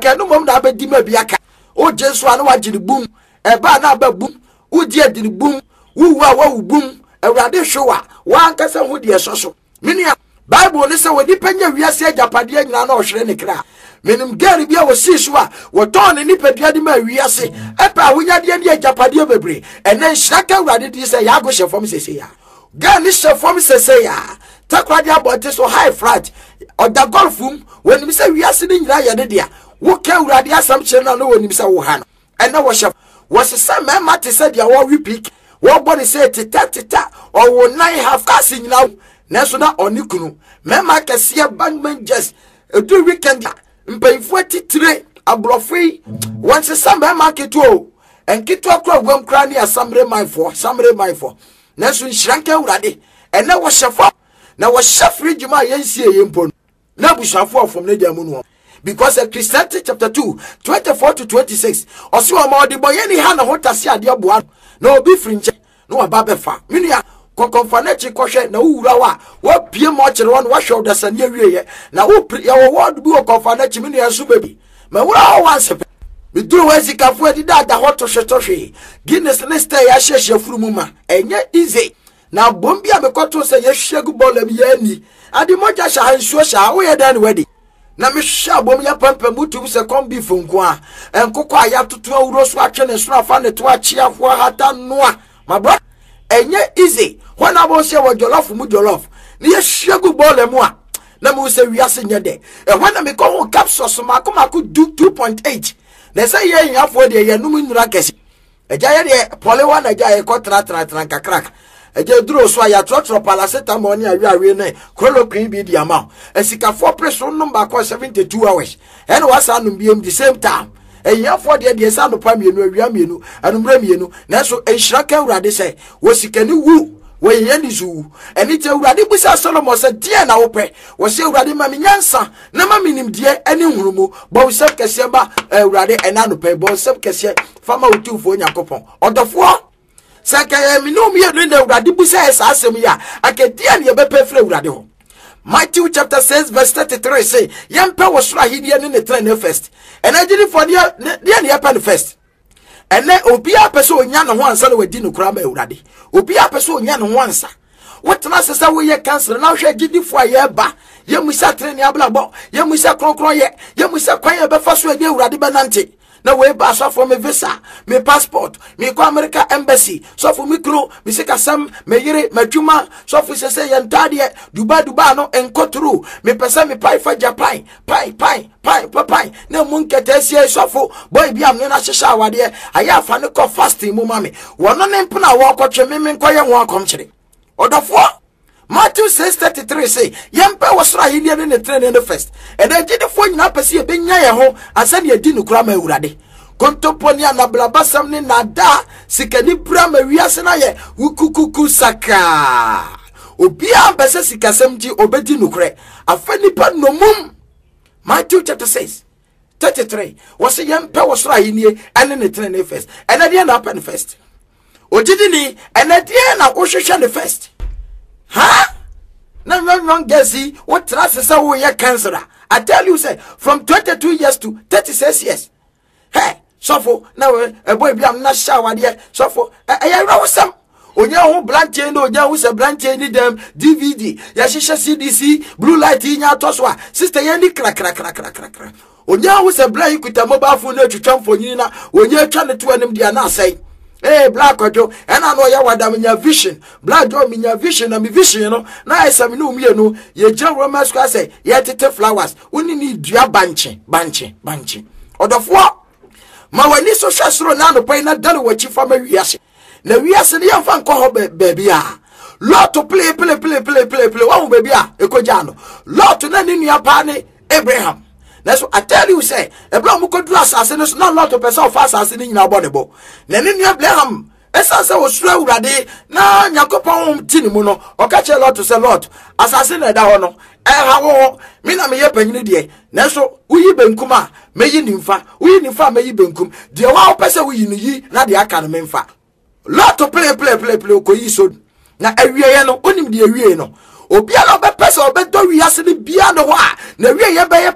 no mom da be di ma biaka o Jesu anu wa giri bum eba na ba bum udi adiri bum wuwa wa bum awrade hwewa wa ankasa ho de soso minia Bible ne se wodi panya wiase agapade nyina na ohwere ne kra menim gari bia wo sisu a wo ton ne nipadua de ma wiase epa ahonyade ne agapade bebre enen hyaka awrade di se ya go hyefom sese ya ga ni hyefom sese ya takwade abote so high flat oda golfum woni se wiase ne nyira ye de dia wo ka awrade asam kire na no woni se wo ha no ena wo hyef wo sese mema te se dia wo repeat wo body say tita or wo nine half cast nyina neso na onikunu mema kese bangman just do weekend mpayfo atitire abrofei wonse samba market o enkito akra gwam kra ne asamre mindful neso nhranka awrade ene wo hyefo na wo hyefri djuma yensie yempon na bushafo ofom ne diamu no because Christianity chapter 2 24 to 26 oso ma odi boye ni ha na hotase ade boa na obi frinche no aba befa minia konkonfanechi kohwe na uwura wa pie mo kire won wa hwe odasane awieye na wo ya wo word bi wo konfanechi minia so baby ma wura o wanse mi duru wezi kafu edi da hoto hwetohwe Guinness ne stay ya hyehye furumu ma enye easy na bombi abekoto se ye hwegu bolam ye ani ade moja sha hansuo sha wo ye dan wedi na me hwa bom ya pampa mutu se kombi funko a enkoko aya tutu awuro so atwe ne so afa ne to achiafo hata noa mabro enye easy when abo se wo jollof mu jollof ne ye hwegu bolam a na mu se wiase nye de when me ko ho capsules makomako 2.8 na say ye yafo de ye num nyura kesi eja ye de polewa na ja ye ko tra kakrak eje duro so ya trotro paracetamol ni awi ne chloroquine bi di ama esika for pressure number ko 72 hours and wasa num bi the same time yafo de sa no pa mienu awia mienu anumra mienu na so enhiraka awrade say wo sikani wu wo yeni zu eni te awrade busa Solomon say die na wo pe wo se awrade ma menyansa na ma minim die eni hurumu bo sep kese ba awrade ena no pe bo sep kese fama otufo nyakopon odofo saka minum ye no awrade busa esa asem ya akadia ne be pe fra awrade ho Matthew chapter 6 verse 33 say yempe wo sura hidie ne train first and agini for dia ne happen first and obi apese onya ne ho ansa na wadi no kura ma awrade obi apese onya ne ho ansa wotena sesa wo ye cancer na hwe gidi fo aye ba ye musa train ya blabo ye musa kronkron ye musa kwan ye be fa so adi awrade benante na we ba so for me visa me passport me ko America embassy so for me kro me sika sam me yire madwuma so for se yentade Dubai no enkotru me pesa me pai fa Japan pai na munkete sie so for boy bi am na hyehya awade aya fa ne ko fasting mu mame wono ne mpena wo kotwe me nkoye ho akomkyere odofo Matthew 6:33 say yempe wasra hidie ne train ne first and then did fo nyina pese e benya ye ho asa ne adi no kura ma awurade kontoponi anablabasam ne nada sikani bra ma wiase na ye wukukuku saka obi am pese sikasam ji obedi no kure afani pa nomum Matthew chapter 6:33 was yempe wasra hidie ane ne train ne first and then na happen first ojidini and then na ohwehwe ne first huh? No, Gezi, what trust we are cancer? I tell you, say, from 22 years to 36 years. Hey, so for now, a boy, I'm not shower there. So for I know some. Onya who blanche no onya who se blanche ni dem DVD. Yashisha CDC, blue light in ya toswa. Sister Yendi crack. Onya who se blanche with a mobile phone to jump for you na. Onya trying to them dia na say. Hey, black ojo, and I know ya wada minya vision. Black do minya vision and mi vision, you know. Na esa mi no mi no. Ye John Roman square say, ye tete flowers. Uni ni dua banche. Odofo. Ma wani so shasro na no pa na dalo wachi fama wiase. Na wiase ne yamfa nko ho baby a. Lot to play. Wa baby a ekoja no. Lot na ni nua pa ne Abraham. That's what I tell you, say, a blow could do assassin is not lot of person fast assassin in our body. Then in your blame, as I was slow ready, now Yakopon Tinimuno, or catch a lot to say lot, assassin at Dahono, how Mina me penny day. Naso, we benkuma, may you nympha, we nympha may you benkum, the wow person we ye, not the academy fa. Lot to play, coiso. Now, every year, no, only the no. Obiano be person, but do we ask the piano, na we